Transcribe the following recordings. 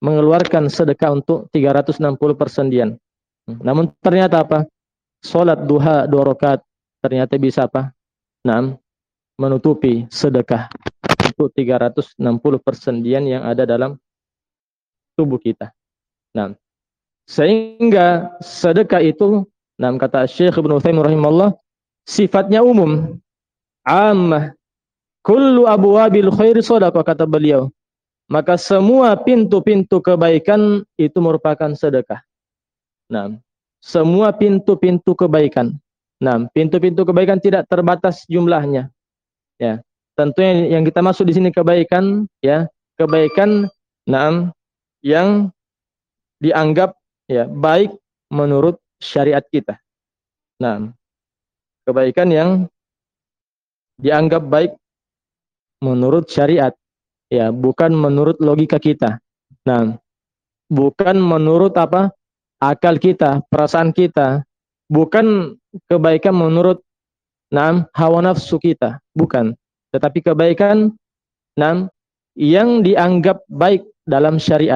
mengeluarkan sedekah untuk 360 persendian. Namun ternyata apa? Salat duha 2 rakaat ternyata bisa apa? Menutupi sedekah untuk 360 persendian yang ada dalam tubuh kita. Nah, sehingga sedekah itu, kata Syekh Ibnu Utsaimin rahimahullah, sifatnya umum, ammah, kullu abwabil khairi shadaqah, kata beliau. Maka semua pintu-pintu kebaikan itu merupakan sedekah. Nah, semua pintu-pintu kebaikan. Nah, pintu-pintu kebaikan tidak terbatas jumlahnya. Ya, tentunya yang kita masuk di sini kebaikan, ya, kebaikan, yang dianggap ya baik menurut syariat kita. Nah, kebaikan yang dianggap baik menurut syariat, ya, bukan menurut logika kita. Nah, bukan menurut apa? Akal kita, perasaan kita, bukan kebaikan menurut hawa nafsu kita, bukan. Tetapi kebaikan yang dianggap baik dalam syariat.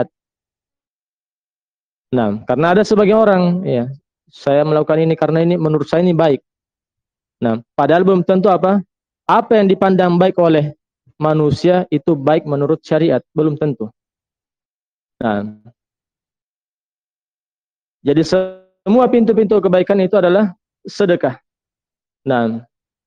Nah, karena ada sebagian orang, ya, saya melakukan ini karena ini menurut saya ini baik. Nah, padahal belum tentu apa yang dipandang baik oleh manusia itu baik menurut syariat, belum tentu. Nah, jadi semua pintu-pintu kebaikan itu adalah sedekah. Nah,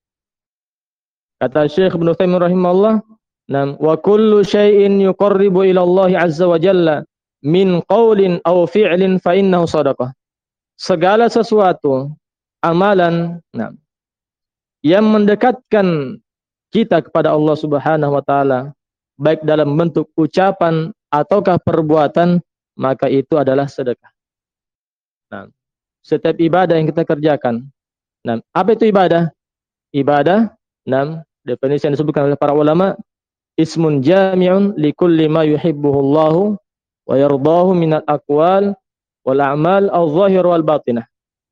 kata Syekh Ibnu Utsaimin rahimahullah, wa kullu syai'in yuqarribu ila Allah azza wa jalla min qaulin aw fi'lin fa innahu shadaqah. Segala sesuatu amalan yang mendekatkan kita kepada Allah Subhanahu wa taala baik dalam bentuk ucapan ataukah perbuatan, maka itu adalah sedekah. Nah, setiap ibadah yang kita kerjakan. Nah, apa itu ibadah? Ibadah, definisi yang disebutkan oleh para ulama, ismun jami'un likulli ma yuhibbuhullahu wa yardahu minal aqwal wal a'mal al-zahir wal batinah.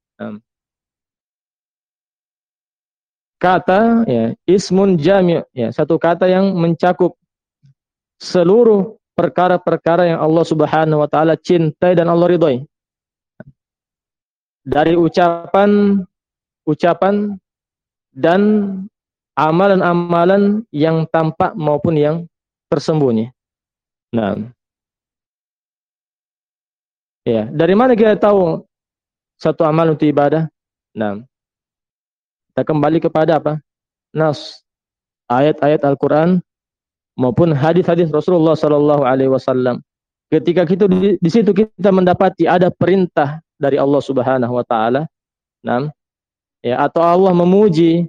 Kata, ya, ismun jami', ya, satu kata yang mencakup seluruh perkara-perkara yang Allah Subhanahu wa taala cintai dan Allah ridhoi. Dari ucapan dan amalan-amalan yang tampak maupun yang tersembunyi. Nah, ya, dari mana kita tahu satu amal untuk ibadah? Nah, kita kembali kepada apa? Nas, ayat-ayat Al-Quran maupun hadis-hadis Rasulullah Sallallahu Alaihi Wasallam. Ketika kita di situ kita mendapati ada perintah dari Allah Subhanahu Wa Taala, ya, atau Allah memuji,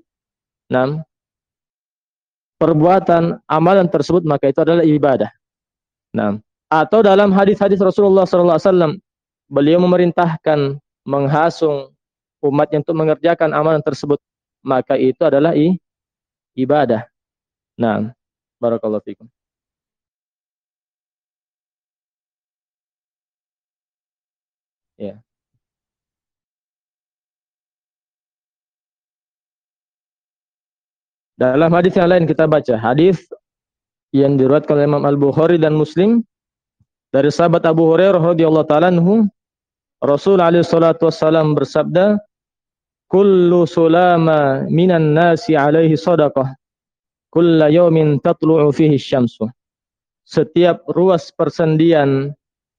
perbuatan amalan tersebut, maka itu adalah ibadah. Atau dalam hadis-hadis Rasulullah Sallallahu Alaihi Wasallam, beliau memerintahkan menghasung umatnya untuk mengerjakan amalan tersebut, maka itu adalah ibadah. Barakallahu fikum. Ya. Dalam hadis yang lain kita baca hadis yang diriwayatkan oleh Imam Al-Bukhari dan Muslim dari sahabat Abu Hurairah radhiyallahu taala anhu, Rasul alaihi salatu wassalam bersabda, kullu sulama minan nasi alaihi sadaqah kulla yawmin tatlu'u fihi syamsu. Setiap ruas persendian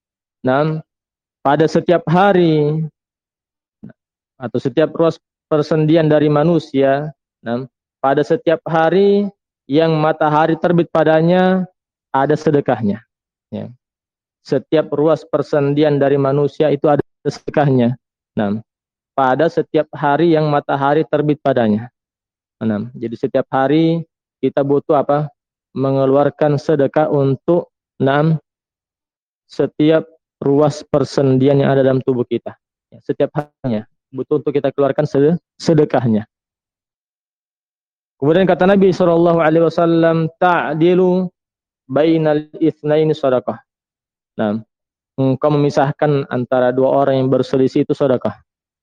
pada setiap hari atau setiap ruas persendian dari manusia, pada setiap hari yang matahari terbit padanya ada sedekahnya. Ya. Setiap ruas persendian dari manusia itu ada sedekahnya. Pada setiap hari yang matahari terbit padanya. Jadi setiap hari kita butuh apa? Mengeluarkan sedekah untuk setiap ruas persendian yang ada dalam tubuh kita. Ya, setiap harinya butuh untuk kita keluarkan sedekahnya. Kemudian kata Nabi SAW, ta'dilu bainal itsnaini shadaqah. Engkau memisahkan antara dua orang yang berselisih itu sedekah.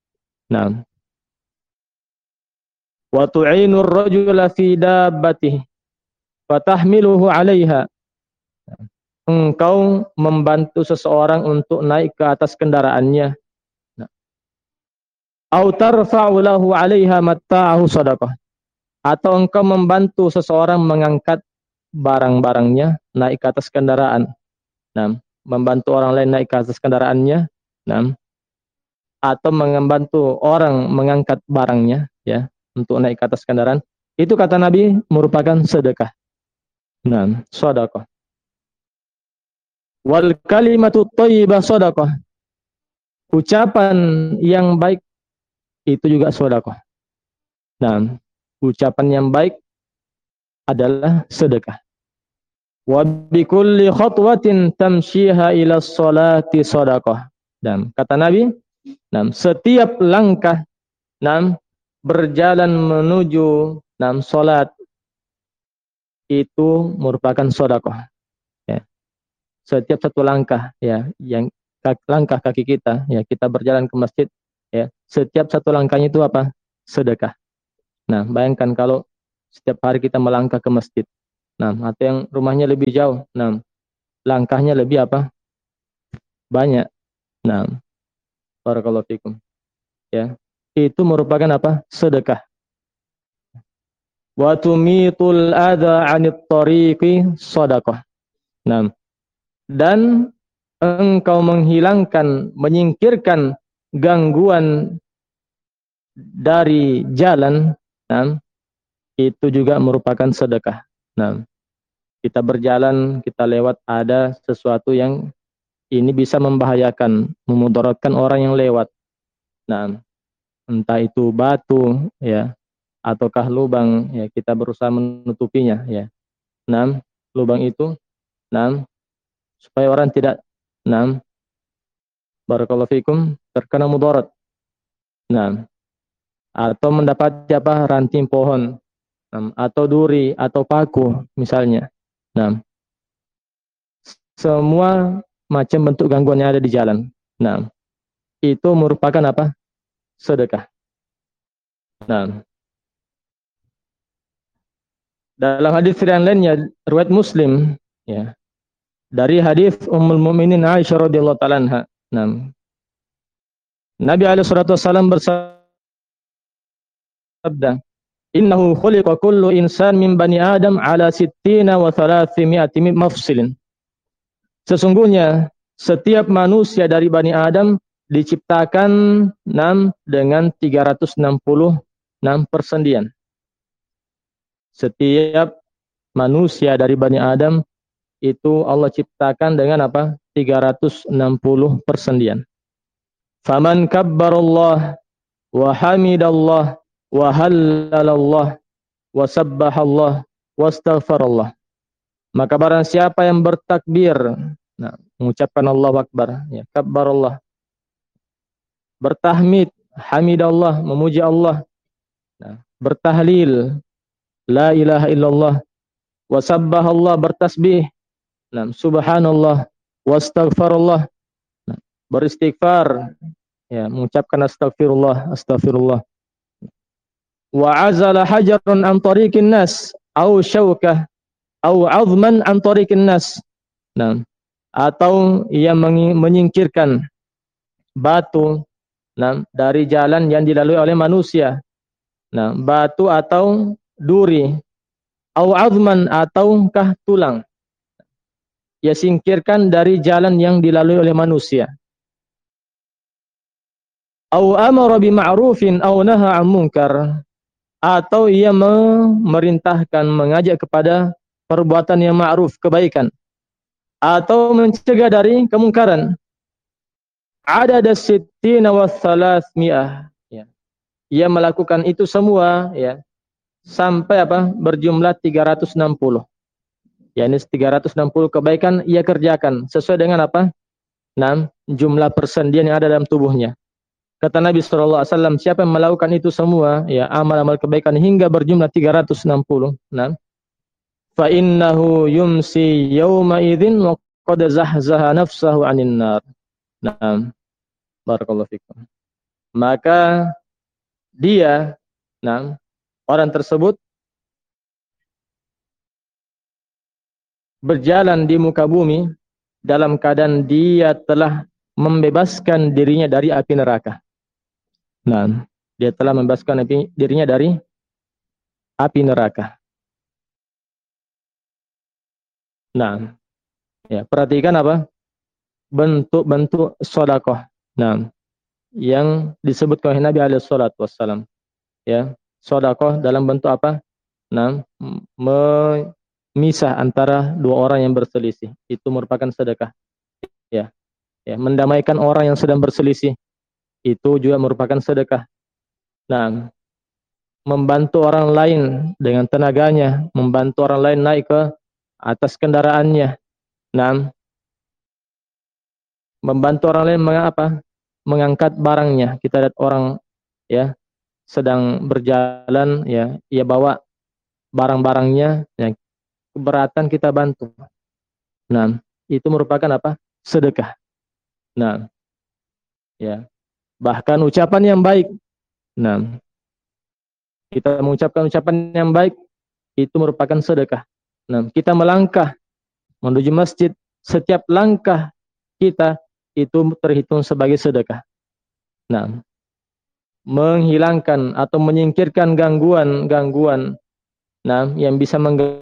Wa tu'inur rajula fi dabbatihi fatahmiluhu 'alaiha. engkau membantu seseorang untuk naik ke atas kendaraannya. Nah, au tarfa'u lahu 'alaiha matta'ahu shadaqah. Atau engkau membantu seseorang mengangkat barang-barangnya naik ke atas kendaraan. Nah, membantu orang lain naik ke atas kendaraannya. Nah, atau membantu orang mengangkat barangnya ya untuk naik ke atas kendaraan. Itu kata Nabi merupakan sedekah. Nah, sedekah. Wal kalimatu thayyibah sedekah. Ucapan yang baik itu juga sedekah. Nah, ucapan yang baik adalah sedekah. Wa bi kulli khatwatin tamshiha ila sholati sedekah. Dan kata Nabi, setiap langkah berjalan menuju salat itu merupakan sedekah. Ya. Setiap satu langkah ya yang langkah kaki kita ya kita berjalan ke masjid ya setiap satu langkahnya itu apa? Sedekah. Nah, bayangkan kalau setiap hari kita melangkah ke masjid. Nah, atau yang rumahnya lebih jauh. Nah, langkahnya lebih apa? Banyak. Nah, barakallahu fikum. Ya. Itu merupakan apa? Sedekah. Wa tumitul adza 'anit tariqi shadaqah. Nah, dan engkau menghilangkan, menyingkirkan gangguan dari jalan, nah, itu juga merupakan sedekah. Nah, kita berjalan, kita lewat ada sesuatu yang ini bisa membahayakan, memudaratkan orang yang lewat. Nah, entah itu batu, ya, ataukah lubang, ya kita berusaha menutupinya, ya. Nah, lubang itu, nah, supaya orang tidak, nah, barakallahu fikum, terkena mudarat. Nah, atau mendapat apa ranting pohon, nah, atau duri, atau paku, misalnya. Nah, semua macam bentuk gangguan yang ada di jalan. Nah, itu merupakan apa? Sedekah. Nah, dalam hadis yang lainnya riwayat Muslim ya. Dari hadis Ummul Mukminin Aisyah radhiyallahu taala anha. Nah, Nabi alaihi salatu wasallam bersabda, "Innahu khuliqa kullu insan min bani Adam ala sittina wa 300 mafsilin." Sesungguhnya setiap manusia dari Bani Adam diciptakan dengan 366 persendian. Setiap manusia dari Bani Adam itu Allah ciptakan dengan apa? 360 persendian. Faman kabbarallah wa hamidallah wa hallalallah wa sabbahallah wa astaghfarallah. Maka barang siapa yang bertakbir, nah, mengucapkan Allahu Akbar, ya, kabbarallah, bertahmid, hamidallah, memuji Allah, nah, bertahlil, la ilaha illallah, wasabbahallah, bertasbih, nah, subhanallah, wastaghfarallah, nah, beristighfar, ya, mengucapkan astagfirullah, astagfirullah. Wa azala hajarun an tariqin nas, au syaukah, au azman an tariqin nas. Nah, atau ia menyingkirkan batu dari jalan yang dilalui oleh manusia. Nah, batu atau duri, au azman ataukah tulang. Ia singkirkan dari jalan yang dilalui oleh manusia. Au amara bi ma'rufin au naha 'an munkar. Atau ia memerintahkan, mengajak kepada perbuatan yang ma'ruf, kebaikan. Atau mencegah dari kemungkaran. Adada sittina wa thalathmi'ah. Ya. Ia melakukan itu semua ya sampai apa? Berjumlah 360. Ya, ini 360 kebaikan ia kerjakan sesuai dengan apa? 6 jumlah persendian yang ada dalam tubuhnya. Kata Nabi sallallahu alaihi wasallam, siapa yang melakukan itu semua ya amal-amal kebaikan hingga berjumlah 360. Nah, fa innahu yumsi yauma idzin wa qad zahzaha nafsahu 'anil nar. Nah, barakallahu fikum. Maka dia, nah, orang tersebut berjalan di muka bumi dalam keadaan dia telah membebaskan dirinya dari api neraka. Nah, dia telah membebaskan dirinya dari api neraka. Nah, ya, perhatikan apa? Bentuk-bentuk sedekah. Nah, yang disebutkan oleh Nabi alaihi salatu wassalam. Ya, sedekah dalam bentuk apa? Nah, memisah antara dua orang yang berselisih. Itu merupakan sedekah. Ya, ya, mendamaikan orang yang sedang berselisih. Itu juga merupakan sedekah. Nah, membantu orang lain dengan tenaganya, membantu orang lain naik ke atas kendaraannya. Nah, membantu orang lain mengangkat barangnya. Kita lihat orang ya sedang berjalan ya, ia bawa barang-barangnya ya, keberatan kita bantu. Nah, itu merupakan apa? Sedekah. Nah, ya. Bahkan ucapan yang baik. Nah, kita mengucapkan ucapan yang baik itu merupakan sedekah. Nah, kita melangkah menuju masjid, setiap langkah kita itu terhitung sebagai sedekah. Nah, menghilangkan atau menyingkirkan gangguan-gangguan yang bisa mengganggu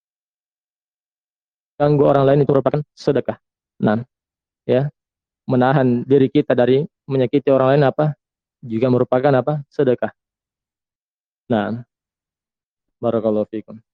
orang lain itu merupakan sedekah. Nah, ya, menahan diri kita dari menyakiti orang lain juga merupakan sedekah. Nah, barakallahu fikum.